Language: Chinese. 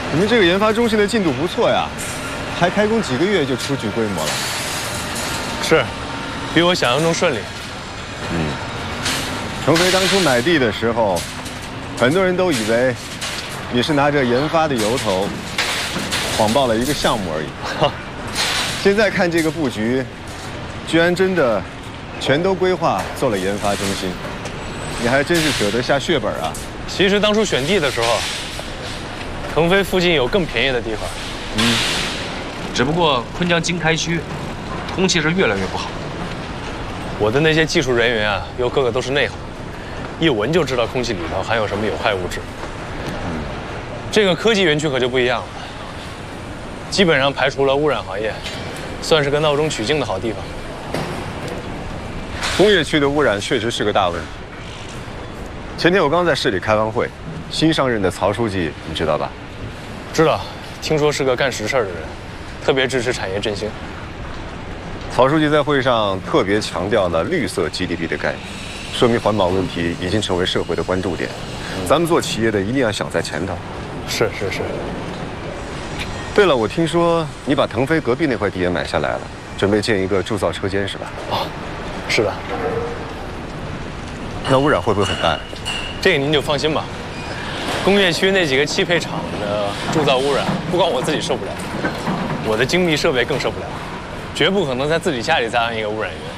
你们这个研发中心的进度不错呀，才开工几个月就初具规模了。 是，比我想象中顺利。 程飞当初买地的时候，很多人都以为你是拿着研发的由头谎报了一个项目而已。现在看这个布局，居然真的全都规划做了研发中心，你还真是舍得下血本啊！ 其实当初选地的时候，腾飞附近有更便宜的地方。 只不过昆江经开区空气是越来越不好。 我的那些技术人员啊，又个个都是内行，一闻就知道空气里头含有什么有害物质。这个科技园区可就不一样了，基本上排除了污染行业，算是个闹中取静的好地方。 工业区的污染确实是个大问题。前天我刚在市里开完会，新上任的曹书记你知道吧？ 知道，听说是个干实事的人，特别支持产业振兴。 曹书记在会上特别强调了绿色 GDP 的概念，说明环保问题已经成为社会的关注点。咱们做企业的一定要想在前头。 是。 对了，我听说你把腾飞隔壁那块地也买下来了，准备建一个铸造车间是吧？ 是的。 那污染会不会很大？ 这个您就放心吧。工业区那几个汽配厂的铸造污染，不光我自己受不了，我的精密设备更受不了，绝不可能在自己家里再安一个污染源。